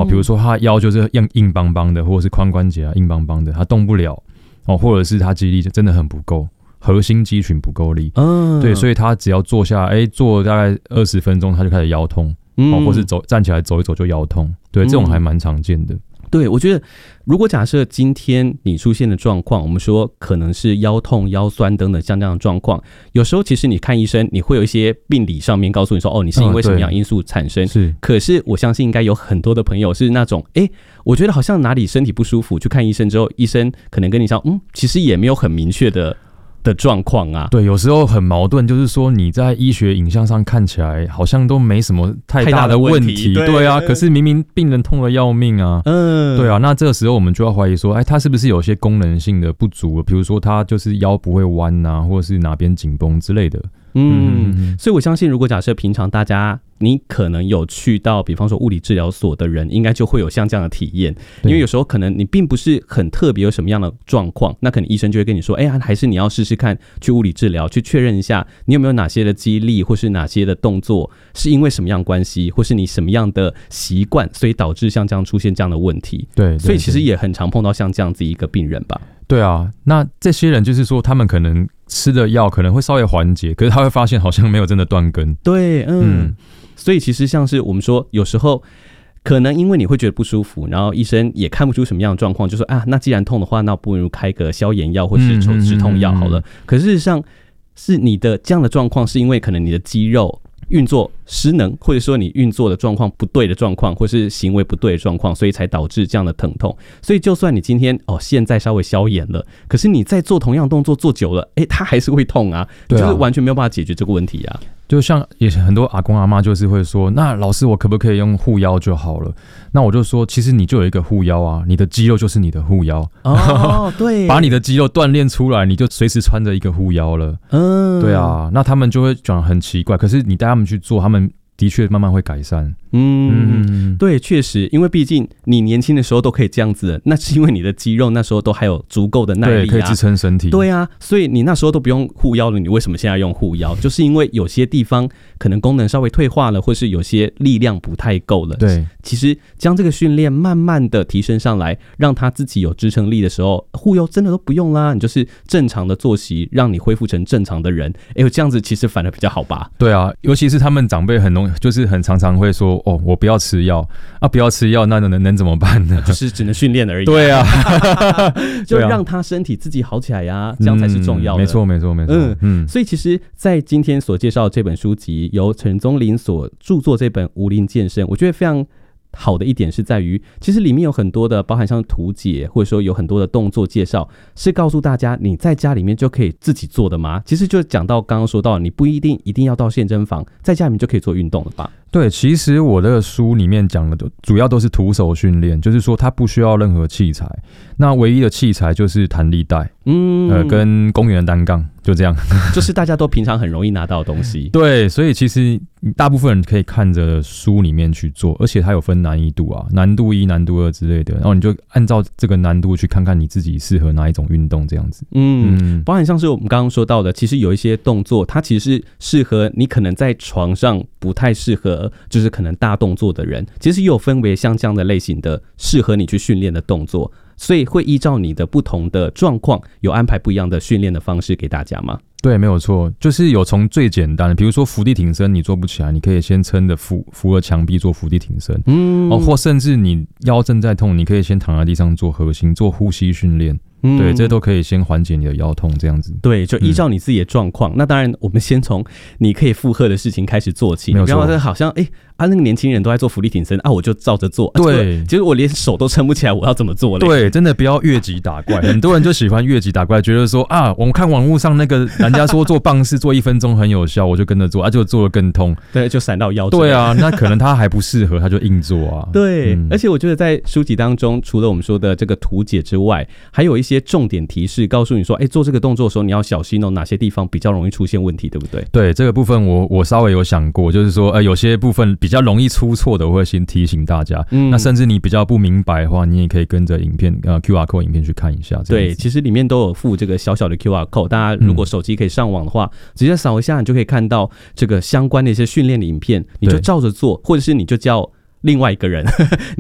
比如说他腰就是硬邦邦的，或者是髋关节硬邦邦的，他动不了或者是他肌力真的很不够，核心肌群不够力，对，所以他只要坐下，坐大概20分钟他就开始腰痛，或是站起来走一走就腰痛，对，这种还蛮常见的。 对，我觉得如果假设今天你出现的状况，我们说可能是腰痛、腰酸等等像这样的状况，有时候其实你看医生，你会有一些病理上面告诉你说，你是因为什么样因素产生。可是我相信应该有很多的朋友是那种，我觉得好像哪里身体不舒服，去看医生之后，医生可能跟你说，其实也没有很明确的状况啊。 对，有时候很矛盾，就是说你在医学影像上看起来好像都没什么太大的问题，对啊，可是明明病人痛得要命啊，对啊，那这个时候我们就要怀疑说，他是不是有些功能性的不足，比如说他就是腰不会弯啊，或者是哪边紧绷之类的。 所以我相信如果假设平常大家你可能有去到比方说物理治疗所的人，应该就会有像这样的体验，因为有时候可能你并不是很特别有什么样的状况，那可能医生就会跟你说，还是你要试试看去物理治疗，去确认一下你有没有哪些的肌力或是哪些的动作是因为什么样的关系，或是你什么样的习惯，所以导致像这样出现这样的问题。对，所以其实也很常碰到像这样子一个病人吧。 对啊，那这些人就是说他们可能吃的药可能会稍微缓解，可是他会发现好像没有真的断根。 对，所以其实像是我们说有时候可能因为你会觉得不舒服，然后医生也看不出什么样的状况，就说那既然痛的话，那不如开个消炎药或是止痛药好了。可是事实上是你的这样的状况是因为可能你的肌肉运作失能，或者说你运作的状况不对的状况，或是行为不对的状况，所以才导致这样的疼痛。所以就算你今天现在稍微消炎了，可是你再做同样动作做久了，它还是会痛啊，就是完全没有办法解决这个问题啊。 就像也很多阿公阿嬷就是会说，那老师我可不可以用护腰就好了？那我就说，其实你就有一个护腰啊，你的肌肉就是你的护腰。对，把你的肌肉锻炼出来，你就随时穿着一个护腰了。对啊，那他们就会讲很奇怪，可是你带他们去做，他们的确慢慢会改善。 对，确实，因为毕竟你年轻的时候都可以这样子的，那是因为你的肌肉那时候都还有足够的耐力， 对，可以支撑身体。 对啊，所以你那时候都不用护腰了，你为什么现在用护腰？就是因为有些地方可能功能稍微退化了，或是有些力量不太够了。对，其实将这个训练慢慢的提升上来，让他自己有支撑力的时候，护腰真的都不用啦，你就是正常的作息，让你恢复成正常的人。这样子其实反而比较好吧？ 对啊，尤其是他们长辈就是很常常会说，我不要吃药啊，不要吃药，那能怎么办呢？ 就是只能训练而已。 对啊， 就让他身体自己好起来呀，这样才是重要的。 没错。 所以其实，在今天所介绍的这本书籍，由陈宗麟所著作这本《无龄健身》，我觉得非常好的一点是在于，其实里面有很多的包含像图解，或者说有很多的动作介绍，是告诉大家你在家里面就可以自己做的吗？其实就讲到刚刚说到，你不一定要到健身房，在家里面就可以做运动了吧？ 对，其实我的书里面讲的主要都是徒手训练，就是说它不需要任何器材，那唯一的器材就是弹力带，跟公园的单杠，就这样， 就是大家都平常很容易拿到的东西。 对，所以其实大部分人可以看着书里面去做，而且它有分难易度啊，难度1、难度2之类的，然后你就按照这个难度去看看你自己适合哪一种运动，这样子。 包含像是我们刚刚说到的，其实有一些动作，它其实是适合你可能在床上不太适合，就是可能大动作的人，其实也有分为像这样的类型的适合你去训练的动作，所以会依照你的不同的状况，有安排不一样的训练的方式给大家吗？ 对，没有错，就是有从最简单的，比如说伏地挺身，你做不起来，你可以先撑着扶着墙壁做伏地挺身，或甚至你腰正在痛，你可以先躺在地上做核心，做呼吸训练。对，这都可以先缓解你的腰痛，这样子。 对，就依照你自己的状况。那当然，我们先从你可以负荷的事情开始做起。 没有错。 然后好像那个年轻人都在做伏地挺身我就照着做。 对， 结果我连手都撑不起来，我要怎么做嘞？ 对，真的不要越级打怪。很多人就喜欢越级打怪，觉得说我们看网络上那个人家说做棒式做1分钟很有效，我就跟着做，就做得更痛。 对，就闪到腰。 对啊，那可能他还不适合，他就硬做啊。 对，而且我觉得在书籍当中，除了我们说的这个图解之外，还有一些重点提示，告诉你说，做这个动作的时候你要小心哪些地方比较容易出现问题，对不对？ 对，这个部分我稍微有想过，就是说有些部分比较容易出错的，我会先提醒大家。那甚至你比较不明白的话，你也可以跟着影片QR code 影片去看一下。 对，其实里面都有附这个小小的 QR code， 大家如果手机可以上网的话，直接扫一下，你就可以看到这个相关的一些训练的影片，你就照着做，或者是你就叫另外一个人